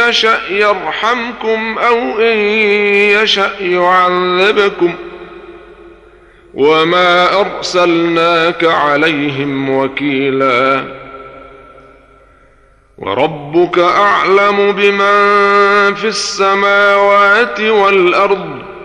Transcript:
يشأ يرحمكم أو إن يشأ يعذبكم وما أرسلناك عليهم وكيلا وربك أعلم بمن في السماوات والأرض